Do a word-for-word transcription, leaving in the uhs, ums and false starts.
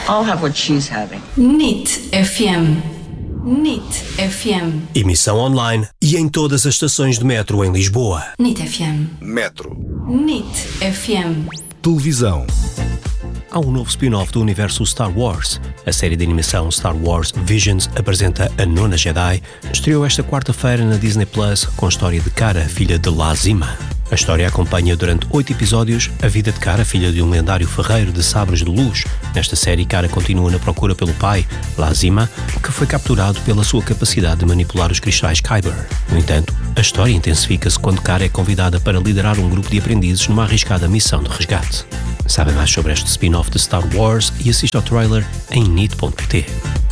I'll have what she's having. N I T F M. N I T F M. Emissão online e em todas as estações de metro em Lisboa. N I T F M. Metro. N I T F M. Televisão. Há um novo spin-off do universo Star Wars. A série de animação Star Wars Visions apresenta a nona Jedi. Estreou esta quarta-feira na Disney Plus com a história de Cara, filha de Lazima. A história acompanha durante oito episódios a vida de Cara, filha de um lendário ferreiro de sabres de luz. Nesta série, Cara continua na procura pelo pai, Lazima, que foi capturado pela sua capacidade de manipular os cristais Kyber. No entanto, a história intensifica-se quando Cara é convidada para liderar um grupo de aprendizes numa arriscada missão de resgate. Sabe mais sobre este spin-off de Star Wars e assista ao trailer em N I T ponto P T.